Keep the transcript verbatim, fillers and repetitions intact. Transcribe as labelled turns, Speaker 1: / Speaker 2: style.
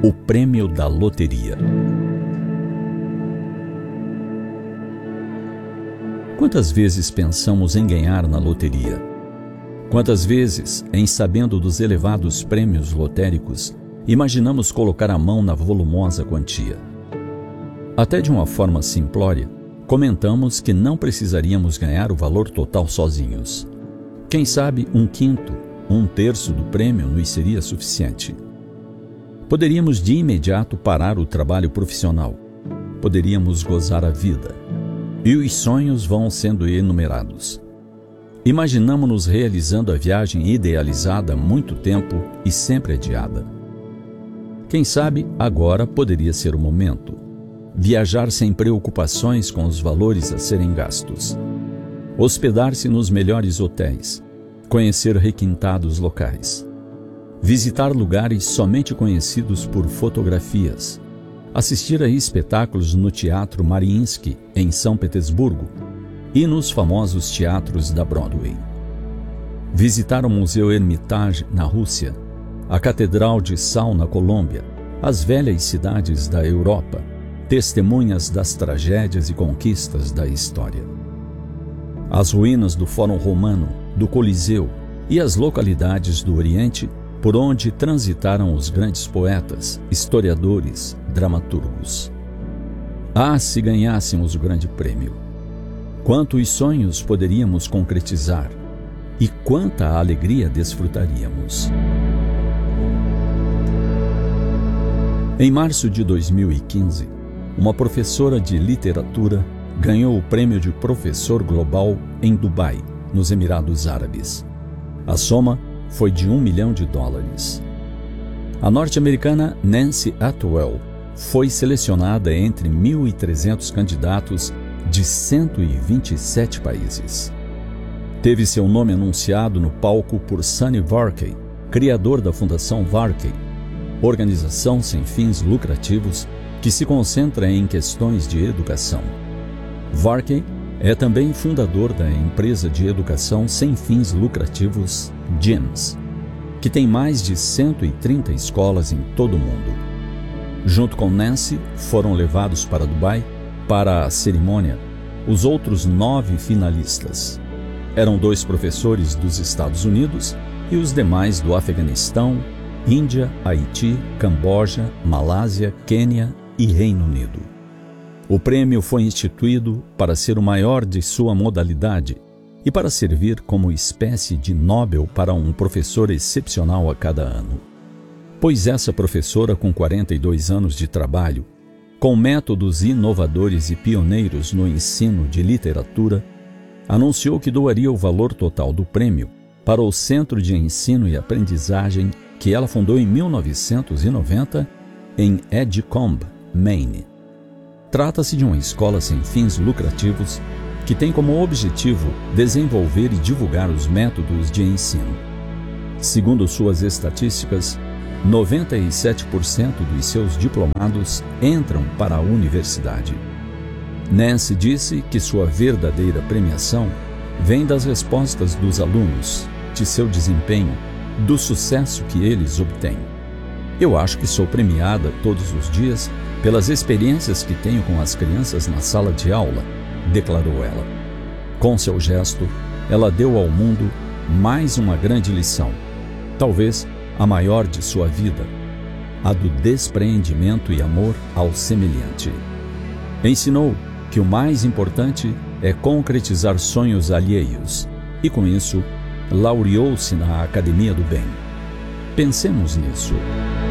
Speaker 1: O prêmio da loteria. Quantas vezes pensamos em ganhar na loteria? Quantas vezes, em sabendo dos elevados prêmios lotéricos, imaginamos colocar a mão na volumosa quantia? Até de uma forma simplória, comentamos que não precisaríamos ganhar o valor total sozinhos. Quem sabe um quinto, um terço do prêmio nos seria suficiente. Poderíamos de imediato parar o trabalho profissional. Poderíamos gozar a vida. E os sonhos vão sendo enumerados. Imaginamo-nos realizando a viagem idealizada há muito tempo e sempre adiada. Quem sabe agora poderia ser o momento. Viajar sem preocupações com os valores a serem gastos. Hospedar-se nos melhores hotéis. Conhecer requintados locais. Visitar lugares somente conhecidos por fotografias. Assistir a espetáculos no Teatro Mariinsky, em São Petersburgo, e nos famosos teatros da Broadway. Visitar o Museu Hermitage, na Rússia, a Catedral de Sal, na Colômbia, as velhas cidades da Europa, testemunhas das tragédias e conquistas da história. As ruínas do Fórum Romano, do Coliseu e as localidades do Oriente por onde transitaram os grandes poetas, historiadores, dramaturgos. Ah, se ganhássemos o grande prêmio! Quantos sonhos poderíamos concretizar e quanta alegria desfrutaríamos! Em março de dois mil e quinze, uma professora de literatura ganhou o prêmio de professor global em Dubai, nos Emirados Árabes. A soma foi de um milhão de dólares. A norte-americana Nancy Atwell foi selecionada entre mil e trezentos candidatos de cento e vinte e sete países. Teve seu nome anunciado no palco por Sonny Varkey, criador da Fundação Varkey, organização sem fins lucrativos que se concentra em questões de educação. Varkey é também fundador da empresa de educação sem fins lucrativos G I M S, que tem mais de cento e trinta escolas em todo o mundo. Junto com Nancy, foram levados para Dubai para a cerimônia os outros nove finalistas. Eram dois professores dos Estados Unidos e os demais do Afeganistão, Índia, Haiti, Camboja, Malásia, Quênia e Reino Unido. O prêmio foi instituído para ser o maior de sua modalidade e para servir como espécie de Nobel para um professor excepcional a cada ano. Pois essa professora, com quarenta e dois anos de trabalho, com métodos inovadores e pioneiros no ensino de literatura, anunciou que doaria o valor total do prêmio para o Centro de Ensino e Aprendizagem que ela fundou em mil novecentos e noventa em Edgecombe, Maine. Trata-se de uma escola sem fins lucrativos que tem como objetivo desenvolver e divulgar os métodos de ensino. Segundo suas estatísticas, noventa e sete por cento dos seus diplomados entram para a universidade. Nancy disse que sua verdadeira premiação vem das respostas dos alunos, de seu desempenho, do sucesso que eles obtêm. Eu acho que sou premiada todos os dias pelas experiências que tenho com as crianças na sala de aula, declarou ela. Com seu gesto, ela deu ao mundo mais uma grande lição, talvez a maior de sua vida, a do despreendimento e amor ao semelhante. Ensinou que o mais importante é concretizar sonhos alheios e, com isso, laureou-se na Academia do Bem. Pensemos nisso.